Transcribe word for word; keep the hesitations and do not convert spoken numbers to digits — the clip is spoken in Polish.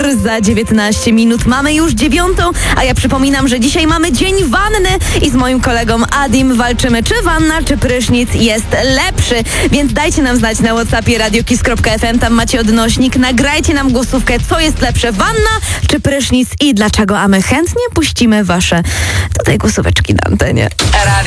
za dziewiętnaście minut. Mamy już dziewiątą, a ja przypominam, że dzisiaj mamy dzień wanny i z moim kolegą Adim walczymy, czy wanna, czy prysznic jest lepszy. Więc dajcie nam znać na WhatsAppie radiokis kropka ef em, tam macie odnośnik. Nagrajcie nam głosówkę, co jest lepsze, wanna czy prysznic i dlaczego, a my chętnie puścimy wasze tutaj głosóweczki na antenie. Radio